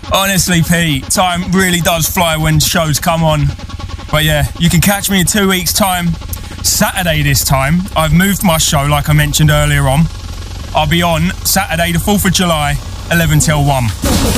Honestly, Pete, time really does fly when shows come on. But yeah, you can catch me in 2 weeks' time. Saturday this time. I've moved my show, like I mentioned earlier on. I'll be on Saturday the 4th of July, 11 till 1.